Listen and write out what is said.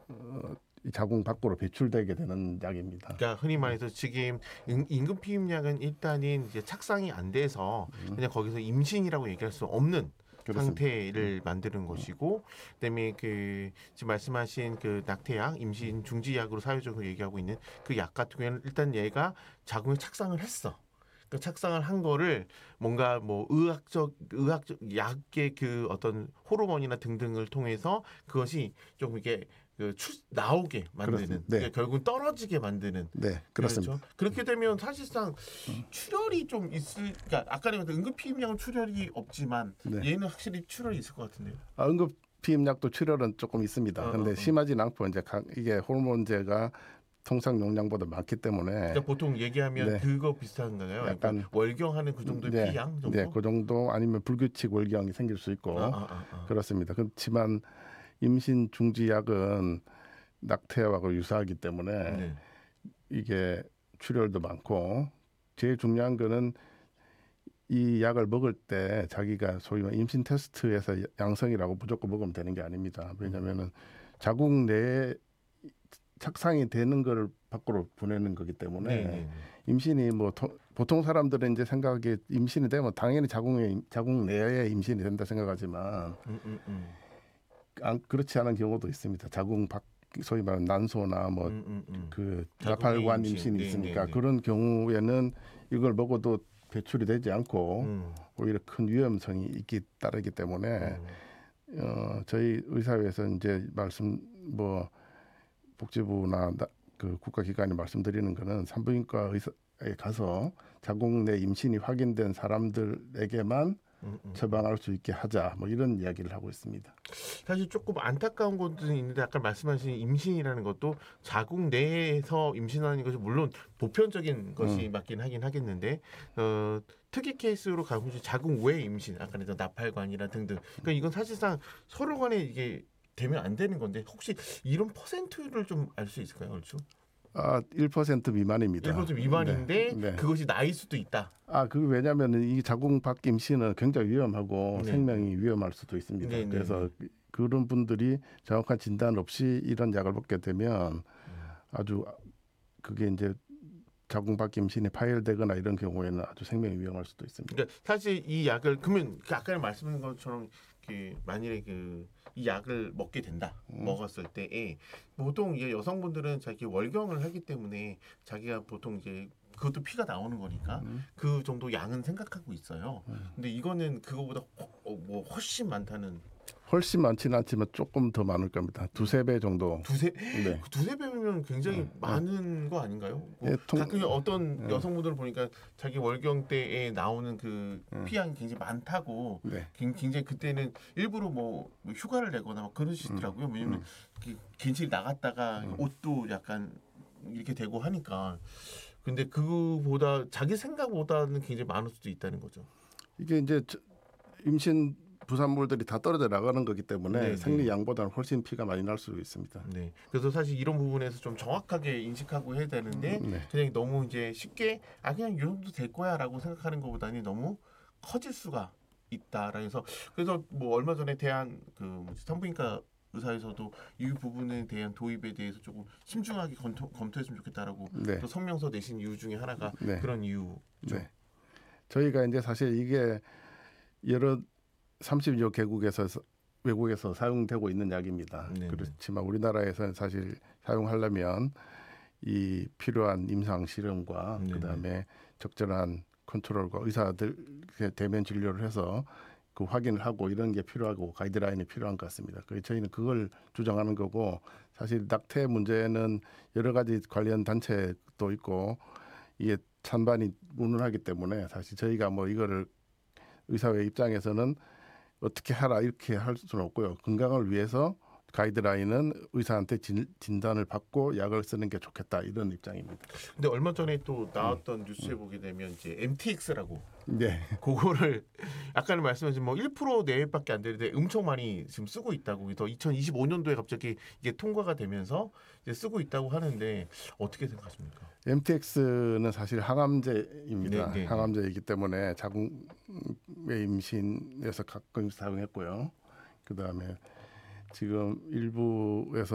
이 자궁 밖으로 배출되게 되는 약입니다. 그러니까 흔히 말해서 지금 임금 피임약은 일단은 이제 착상이 안 돼서 그냥 거기서 임신이라고 얘기할 수 없는 그렇습니다. 상태를 만드는 것이고, 그다음에 그 지금 말씀하신 그 낙태약, 임신 중지약으로 사회적으로 얘기하고 있는 그 약 같은 경우에는 일단 얘가 자궁에 착상을 했어. 그 착상을 한 거를 뭔가 뭐 의학적 약의 그 어떤 호르몬이나 등등을 통해서 그것이 좀 이게 나오게 만드는, 그렇습니다. 그러니까 결국 떨어지게 만드는. 네, 그렇죠. 그렇습니다. 그렇게 되면 사실상 출혈이 좀 있을, 그러니까 아까 내가 응급피임약은 출혈이 없지만 네. 얘는 확실히 출혈이 있을 것 같은데요. 응급 피임약도 출혈은 조금 있습니다. 근데 심하진 않고 이제 이게 호르몬제가 통상 용량보다 많기 때문에 그러니까 보통 얘기하면 네. 그거 비슷한가요? 약간 그러니까 월경하는 그 정도의 네, 피양 정도? 네, 그 정도 아니면 불규칙 월경이 생길 수 있고 그렇습니다. 그렇지만 임신 중지약은 낙태약하고 유사하기 때문에 네. 이게 출혈도 많고 제일 중요한 거는 이 약을 먹을 때 자기가 소위 말해 임신 테스트에서 양성이라고 무조건 먹으면 되는 게 아닙니다. 왜냐하면은 자궁 내에 착상이 되는 걸 밖으로 보내는 거기 때문에 네. 임신이 뭐 보통 사람들은 이제 생각이 임신이 되면 당연히 자궁 내에 임신이 된다 생각하지만 그렇지 않은 경우도 있습니다. 자궁 밖 소위 말하는 난소나 뭐 그 나팔관 임신이 있으니까 그런 경우에는 이걸 먹어도 배출이 되지 않고 오히려 큰 위험성이 따르기 때문에 저희 의사회에서 이제 뭐 복지부나 그 국가기관이 말씀드리는 거는 산부인과 의사에 가서 자궁 내 임신이 확인된 사람들에게만 처방할 수 있게 하자, 뭐 이런 이야기를 하고 있습니다. 사실 조금 안타까운 것들은 있는데 아까 말씀하신 임신이라는 것도 자궁 내에서 임신하는 것이 물론 보편적인 것이 맞긴 하긴 하겠는데 특이 케이스로 가고 자궁 외 임신, 아까 내가 나팔관이나 등등. 그러니까 이건 사실상 서로 간에 이게 되면 안 되는 건데 혹시 이런 퍼센트를 좀 알 수 있을까요, 얼추? 1% 미만입니다. 1% 미만인데 네. 그것이 나일 수도 있다. 그 왜냐하면 이 자궁 밖 임신은 굉장히 위험하고 생명이 위험할 수도 있습니다. 그래서 그런 분들이 정확한 진단 없이 이런 약을 먹게 되면 아주 그게 이제 자궁 밖 임신이 파열되거나 이런 경우에는 아주 생명이 위험할 수도 있습니다. 그러니까 사실 이 약을 그러면 아까 말씀드린 것처럼 만일에 이 약을 먹게 된다, 먹었을 때에 보통 이제 여성분들은 자기 월경을 하기 때문에 자기가 보통 이제 그것도 피가 나오는 거니까 그 정도 양은 생각하고 있어요. 근데 이거는 그거보다 뭐 훨씬 많다는. 훨씬 많지는 않지만 조금 더 많을 겁니다. 두세 배 정도. 두세 배면 굉장히 많은 거 아닌가요? 뭐 가끔 어떤 여성분들을 보니까 자기 월경 때에 나오는 그 피양이 굉장히 많다고 굉장히 그때는 일부러 뭐 휴가를 내거나 막 그러시더라고요. 왜냐면 괜히 나갔다가 옷도 약간 이렇게 되고 하니까. 근데 그보다 자기 생각보다는 굉장히 많을 수도 있다는 거죠. 이게 이제 임신 부산물들이 다 떨어져 나가는 거기 때문에 생리 양보다는 훨씬 피가 많이 날 수 있습니다. 네. 그래서 사실 이런 부분에서 좀 정확하게 인식하고 해야 되는데 그냥 너무 이제 쉽게 그냥 이 정도 될 거야라고 생각하는 것보다는 너무 커질 수가 있다라 해서 그래서 뭐 얼마 전에 대한 산부인과 의사에서도 이 부분에 대한 도입에 대해서 조금 신중하게 검토했으면 좋겠다라고 또 성명서 내신 이유 중에 하나가 그런 이유죠. 네. 저희가 이제 사실 이게 여러 30여 개국에서 외국에서 사용되고 있는 약입니다. 그렇지만 우리나라에서는 사실 사용하려면 이 필요한 임상 실험과 그다음에 적절한 컨트롤과 의사들 대면 진료를 해서 그 확인을 하고 이런 게 필요하고 가이드라인이 필요한 것 같습니다. 저희는 그걸 주장하는 거고 사실 낙태 문제는 여러 가지 관련 단체도 있고 이게 찬반이 무능하기 때문에 사실 저희가 뭐 이거를 의사회 입장에서는 어떻게 하라 이렇게 할 수는 없고요. 건강을 위해서 가이드라인은 의사한테 진단을 받고 약을 쓰는 게 좋겠다 이런 입장입니다. 근데 얼마 전에 또 나왔던 뉴스에 보게 되면 이제 MTX라고 네. 그거를 아까는 말씀하신 뭐 1% 내외밖에 안 되는데 엄청 많이 지금 쓰고 있다고. 그래서 2025년도에 갑자기 이게 통과가 되면서 이제 쓰고 있다고 하는데 어떻게 생각하십니까? MTX는 사실 항암제입니다. 항암제이기 때문에 자궁의 임신에서 가끔 사용했고요. 그다음에 지금 일부에서